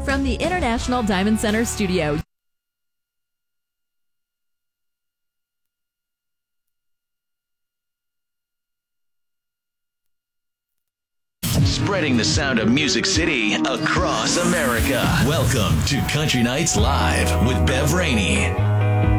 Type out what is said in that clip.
From the International Diamond Center studio. Spreading the sound of Music City across America. Welcome to Country Nights Live with Bev Rainey.